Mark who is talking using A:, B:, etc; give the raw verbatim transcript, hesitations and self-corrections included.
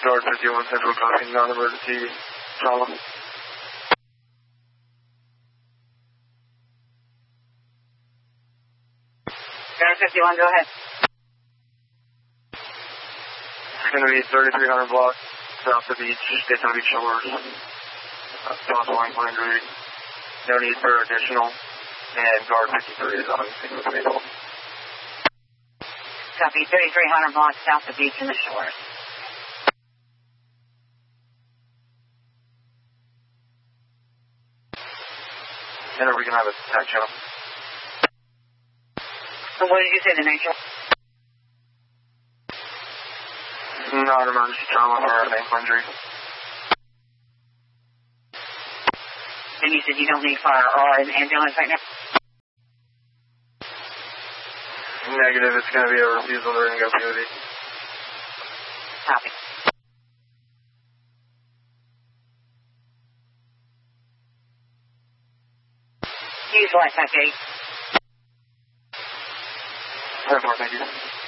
A: Guard fifty-one Central copy, non-emergency trauma.
B: Guard fifty-one, go ahead.
A: It's going to be thirty-three hundred block, south of the beach, Daytona Beach Shores. Uh, possible incline grade. No need for additional. And Guard fifty-three is on scene with me.
B: Copy, thirty-three hundred block south of beach in the shores.
A: And are we going to have a tack channel?
B: So what did you say the nature?
A: Non-emergency trauma or an ankle injury.
B: And you said you don't need fire or an ambulance right now?
A: Negative, it's going to be a refusal to ring up P O D.
B: Copy. Use what, okay?
A: ten four, thank you.